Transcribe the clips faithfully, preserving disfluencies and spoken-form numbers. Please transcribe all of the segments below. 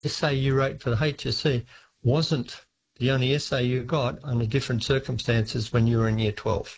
essay you wrote for the H S C wasn't the only essay you got under different circumstances when you were in year twelve.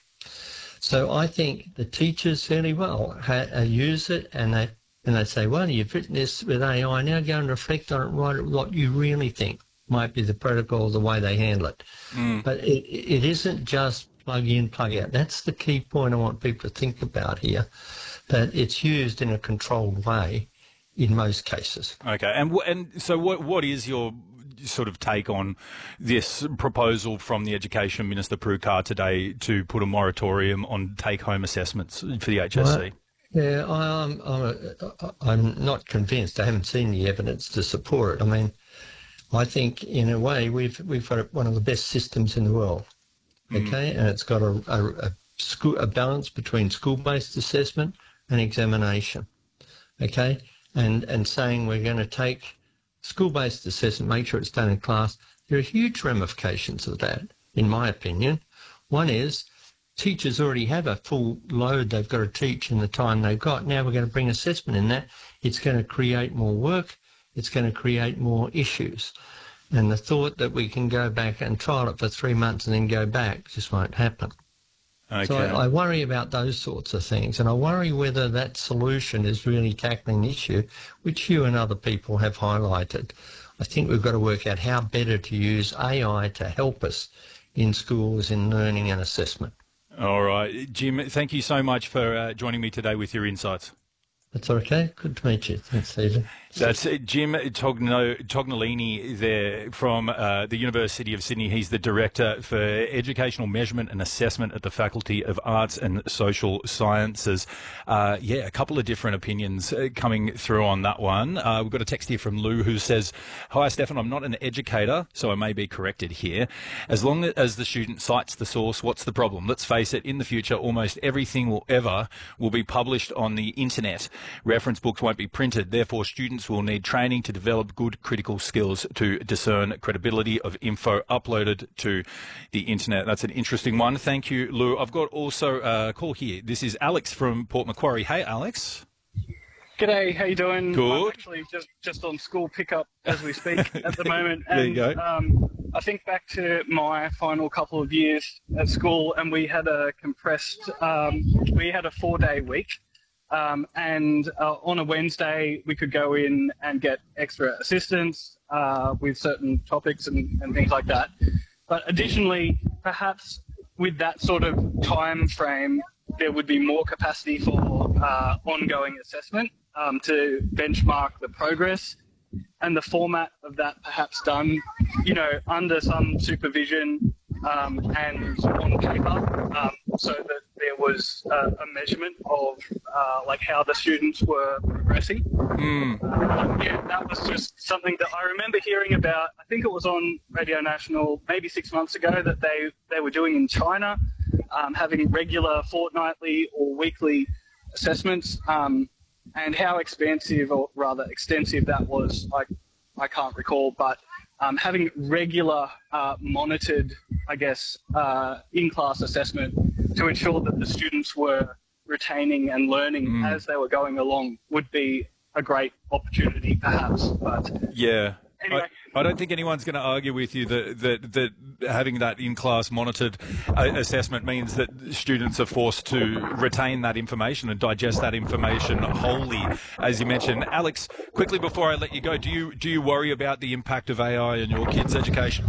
So I think the teachers fairly well ha- uh, use it, and they and they say, well, you've written this with A I, now go and reflect on it and write what you really think might be the protocol, the way they handle it. Mm. But it, it isn't just plug in, plug out. That's the key point I want people to think about here, that it's used in a controlled way in most cases. Okay, and w- and so what what is your sort of take on this proposal from the Education Minister Prue Carr today to put a moratorium on take-home assessments for the H S C? Well, yeah, I'm, I'm, a, I'm not convinced. I haven't seen the evidence to support it. I mean, I think in a way we've we've got one of the best systems in the world. Okay, mm. and it's got a, a, a, school, a balance between school-based assessment and examination. Okay, and and saying we're going to take school-based assessment, make sure it's done in class. There are huge ramifications of that, in my opinion. One is teachers already have a full load they've got to teach in the time they've got. Now we're going to bring assessment in that. It's going to create more work. It's going to create more issues. And the thought that we can go back and trial it for three months and then go back just won't happen. Okay. So I, I worry about those sorts of things, and I worry whether that solution is really tackling the issue, which you and other people have highlighted. I think we've got to work out how better to use A I to help us in schools in learning and assessment. All right. Jim, thank you so much for uh, joining me today with your insights. That's okay. Good to meet you. Thanks, Stephen. That's Jim Togno, Tognolini there from uh, the University of Sydney. He's the Director for Educational Measurement and Assessment at the Faculty of Arts and Social Sciences. Uh, yeah, a couple of different opinions uh, coming through on that one. Uh, we've got a text here from Lou who says, "Hi, Stefan, I'm not an educator, so I may be corrected here. As long as the student cites the source, what's the problem? Let's face it, in the future, almost everything will ever will be published on the internet. Reference books won't be printed. Therefore, students will need training to develop good critical skills to discern credibility of info uploaded to the internet." That's an interesting one. Thank you, Lou. I've got also a call here. This is Alex from Port Macquarie. Hey, Alex. G'day, how you doing? Good. I'm actually just, just on school pickup as we speak at the moment. And, there you go. Um, I think back to my final couple of years at school, and we had a compressed, um, we had a four-day week. Um, and uh, on a Wednesday, we could go in and get extra assistance uh, with certain topics and, and things like that. But additionally, perhaps with that sort of time frame, there would be more capacity for uh, ongoing assessment um, to benchmark the progress, and the format of that perhaps done, you know, under some supervision um, and on paper, um, so that there was uh, a measurement of uh, like how the students were progressing. Mm. Uh, yeah, that was just something that I remember hearing about. I think it was on Radio National maybe six months ago that they, they were doing in China, um, having regular fortnightly or weekly assessments, um, and how expansive or rather extensive that was, I, I can't recall, but um, having regular uh, monitored, I guess, uh, in-class assessment to ensure that the students were retaining and learning mm. as they were going along would be a great opportunity, perhaps. But yeah. Anyway. I, I don't think anyone's going to argue with you that, that, that having that in-class monitored uh, assessment means that students are forced to retain that information and digest that information wholly, as you mentioned. Alex, quickly before I let you go, do you do you worry about the impact of A I on your kids' education?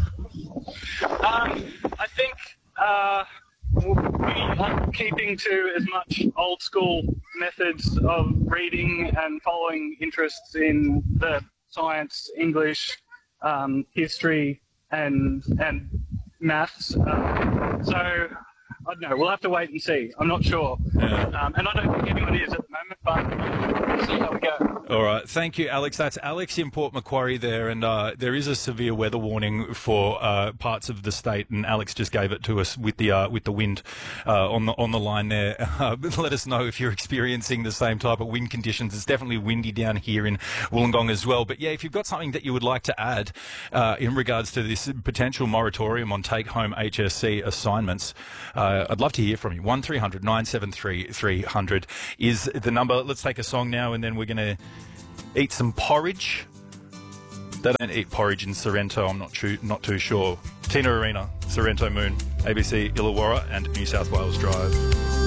Um, I think uh, we are keeping to as much old school methods of reading and following interests in the science, English, um, history, and and maths. Um, so I don't know. We'll have to wait and see. I'm not sure, yeah. um, and I don't think anyone is at the moment. But we'll see how we go. All right. Thank you, Alex. That's Alex in Port Macquarie there, and uh, there is a severe weather warning for uh, parts of the state, and Alex just gave it to us with the uh, with the wind uh, on the on the line there. Uh, let us know if you're experiencing the same type of wind conditions. It's definitely windy down here in Wollongong as well. But yeah, if you've got something that you would like to add uh, in regards to this potential moratorium on take-home H S C assignments, uh, I'd love to hear from you. one three hundred nine seven three three hundred is the number. Let's take a song now, and then we're going to eat some porridge They don't eat porridge in Sorrento, I'm not, too, not too sure. Tina Arena, Sorrento Moon, A B C Illawarra and New South Wales Drive.